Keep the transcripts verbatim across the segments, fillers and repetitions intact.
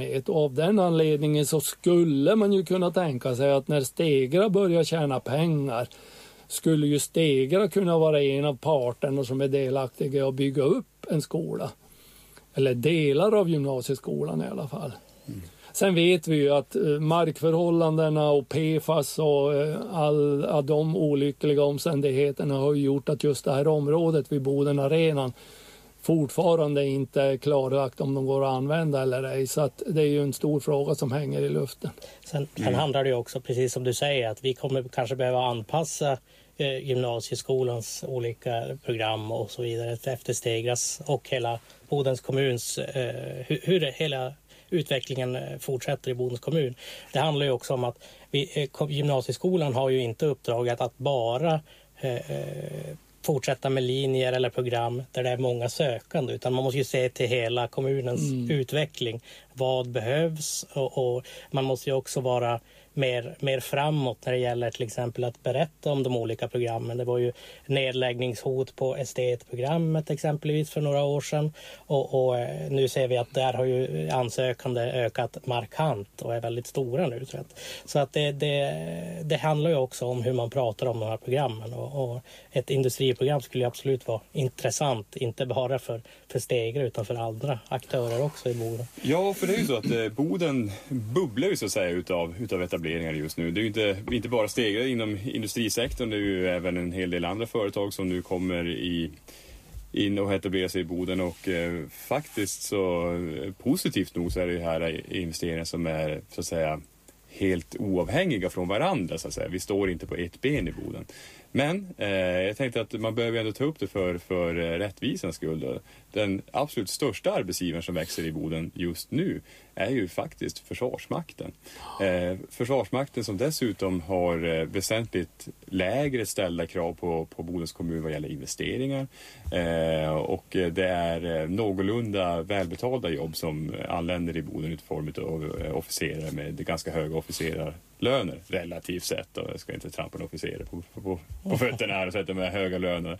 Och av den anledningen så skulle man ju kunna tänka sig att när Stegra börjar tjäna pengar skulle ju Stegra kunna vara en av parterna som är delaktiga att bygga upp en skola. Eller delar av gymnasieskolan i alla fall. Mm. Sen vet vi ju att markförhållandena och P F A S och alla de olyckliga omständigheterna har gjort att just det här området vid Bodenarenan fortfarande inte är klarlagt om de går att använda eller ej. Så att det är ju en stor fråga som hänger i luften. Sen, sen mm. handlar det ju också, precis som du säger, att vi kommer kanske behöva anpassa eh, gymnasieskolans olika program och så vidare efter Stegras och hela Bodens kommuns, eh, hur, hur det, hela utvecklingen fortsätter i Bodens kommun. Det handlar ju också om att vi, eh, gymnasieskolan har ju inte uppdraget att bara eh, fortsätta med linjer eller program där det är många sökande, utan man måste ju se till hela kommunens mm. utveckling. Vad behövs och, och man måste ju också vara mer, mer framåt när det gäller till exempel att berätta om de olika programmen. Det var ju nedläggningshot på estetprogrammet exempelvis för några år sedan och, och nu ser vi att där har ju ansökande ökat markant och är väldigt stora nu. Så att, så att det, det, det handlar ju också om hur man pratar om de här programmen och, och ett industriprogram skulle absolut vara intressant, inte bara för, för Stegra utan för andra aktörer också i Boden. Ja, för det är ju så att eh, Boden bubblar ju så att säga utav, utav etableringar just nu. Det är ju inte, inte bara Stegra inom industrisektorn, det är ju även en hel del andra företag som nu kommer i, in och etablerar sig i Boden och eh, faktiskt så eh, positivt nog så är det här investeringar som är så att säga helt oavhängiga från varandra så att säga. Vi står inte på ett ben i Boden. Men eh, jag tänkte att man behöver ändå ta upp det för, för eh, rättvisans skull. Den absolut största arbetsgivaren som växer i Boden just nu är ju faktiskt Försvarsmakten. Eh, Försvarsmakten som dessutom har eh, väsentligt lägre ställda krav på, på Bodens kommun vad gäller investeringar. Eh, och det är eh, någorlunda välbetalda jobb som anländer i Boden i form av eh, officerare med ganska höga officerarlöner relativt sett. Och jag ska inte trampa en officerare på, på, på fötterna här och sätta med höga löner.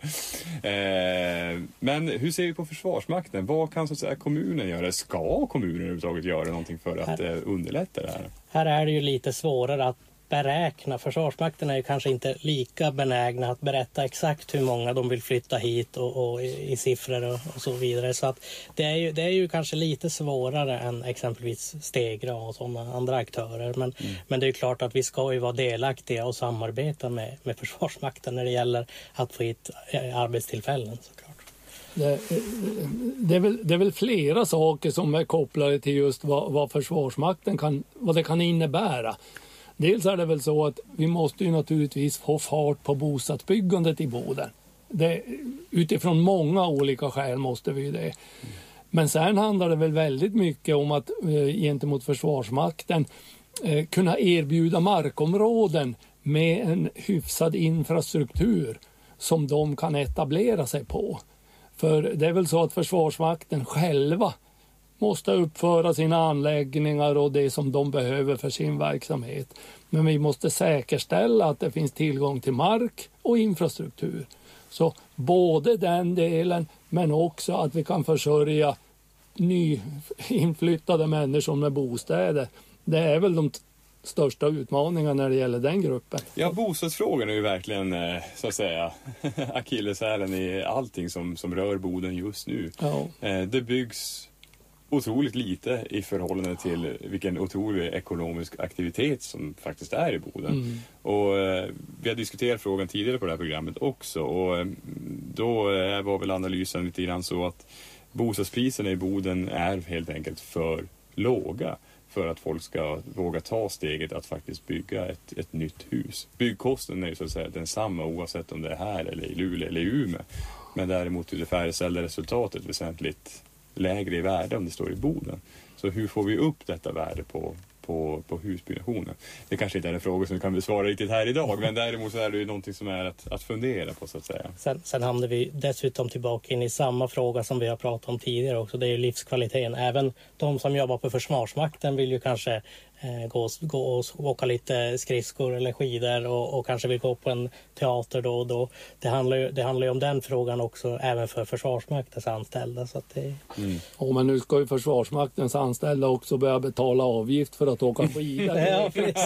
Eh, men hur ser vi på Försvarsmakten? Vad kan så att säga kommunen göra? Ska kommunen överhuvudtaget göra någonting för att här, eh, underlätta det här? Här är det ju lite svårare att beräkna. Försvarsmakten är ju kanske inte lika benägna att berätta exakt hur många de vill flytta hit och, och i, i siffror och, och så vidare. Så att det är ju, det är ju kanske lite svårare än exempelvis Stegra och sådana andra aktörer. Men, mm. men det är ju klart att vi ska ju vara delaktiga och samarbeta med, med Försvarsmakten när det gäller att få hit arbetstillfällen såklart. Det, det, är väl, det är väl flera saker som är kopplade till just vad, vad Försvarsmakten kan, vad det kan innebära. Dels är det väl så att vi måste ju naturligtvis få fart på bostadsbyggandet i Boden. Det, utifrån många olika skäl måste vi ju det. Men sen handlar det väl väldigt mycket om att eh, gentemot Försvarsmakten eh, kunna erbjuda markområden med en hyfsad infrastruktur som de kan etablera sig på. För det är väl så att Försvarsmakten själva måste uppföra sina anläggningar och det som de behöver för sin verksamhet. Men vi måste säkerställa att det finns tillgång till mark och infrastruktur. Så både den delen men också att vi kan försörja nyinflyttade människor med bostäder. Det är väl de t- största utmaningarna när det gäller den gruppen. Ja, bostadsfrågan är ju verkligen så att säga akilleshälen i allting som, som rör Boden just nu. Ja. Det byggs otroligt lite i förhållande till vilken otrolig ekonomisk aktivitet som faktiskt är i Boden. Mm. Och eh, vi har diskuterat frågan tidigare på det här programmet också och eh, då eh, var väl analysen lite grann så att bostadspriserna i Boden är helt enkelt för låga för att folk ska våga ta steget att faktiskt bygga ett, ett nytt hus. Byggkostnaden är ju så att säga densamma oavsett om det är här eller i Luleå eller i Umeå. Men däremot är det färdigställda resultatet väsentligt lägre i värde om det står i Boden. Så hur får vi upp detta värde på, på, på husbyggnationen? Det kanske inte är en fråga som vi kan besvara riktigt här idag, men däremot så är det ju någonting som är att, att fundera på så att säga. Sen, sen hamnar vi dessutom tillbaka in i samma fråga som vi har pratat om tidigare också. Det är ju livskvaliteten. Även de som jobbar på Försvarsmakten vill ju kanske eh, gå, gå och åka lite skridskor eller skidor och, och kanske vill gå på en teater då och då. Det handlar ju, det handlar ju om den frågan också även för Försvarsmaktens anställda. Så att det... mm. Och men nu ska ju Försvarsmaktens anställda också börja betala avgift för att åka skidor. Ja, precis.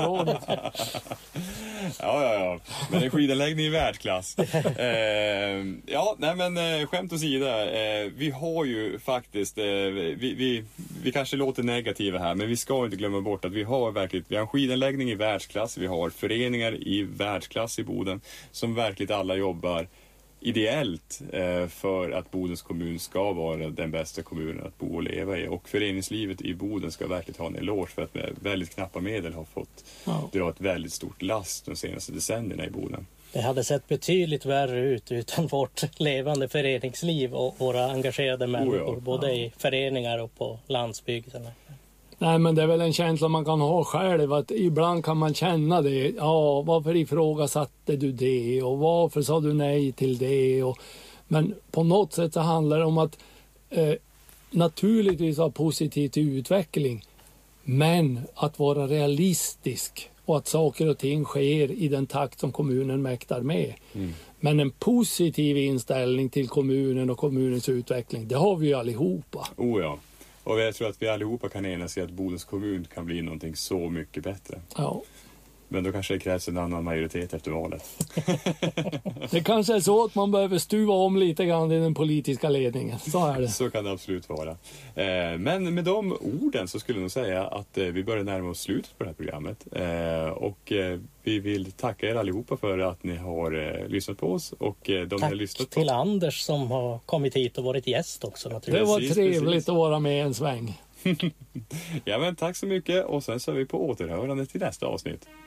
Ja, ja, ja. Men en skidanläggning i världsklass. Eh, ja, nej men eh, skämt åsida. Eh, vi har ju faktiskt, eh, vi, vi, vi kanske låter negativa här, men vi ska inte glömma bort att vi har verkligen, vi har en skidanläggning i världsklass. Vi har föreningar i världsklass i Boden som verkligen alla jobbar ideellt eh, för att Bodens kommun ska vara den bästa kommunen att bo och leva i. Och föreningslivet i Boden ska verkligen ha en eloge för att med väldigt knappa medel har fått ja. dra ett väldigt stort last de senaste decennierna i Boden. Det hade sett betydligt värre ut utan vårt levande föreningsliv och våra engagerade människor, oh ja. både ja. i föreningar och på landsbygden. Nej, men det är väl en känsla man kan ha själv, att ibland kan man känna det. Ja, varför ifrågasatte du det och varför sa du nej till det? Och, men på något sätt så handlar det om att eh, naturligtvis ha positiv till utveckling, men att vara realistisk och att saker och ting sker i den takt som kommunen mäktar med. Mm. Men en positiv inställning till kommunen och kommunens utveckling, det har vi ju allihopa. Oh ja. Och jag tror att vi allihopa kan enas i att Bodens kommun kan bli någonting så mycket bättre. Ja. Men då kanske det krävs en annan majoritet efter valet. Det kanske är så att man behöver stuva om lite grann i den politiska ledningen. Så är det. Så kan det absolut vara. Men med de orden så skulle jag nog säga att vi börjar närma oss slutet på det här programmet. Och vi vill tacka er allihopa för att ni har lyssnat på oss. Och de Tack har lyssnat på till Anders som har kommit hit och varit gäst också. Det var precis, trevligt precis. att vara med en sväng. Ja, men tack så mycket och sen så är vi på återhörande till nästa avsnitt.